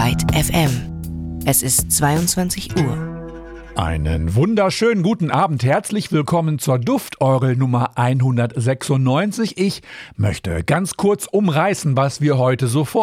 Byte FM. Es ist 22 Uhr. Einen wunderschönen guten Abend. Herzlich willkommen zur Dufteurel Nummer 196. Ich möchte ganz kurz umreißen, was wir heute so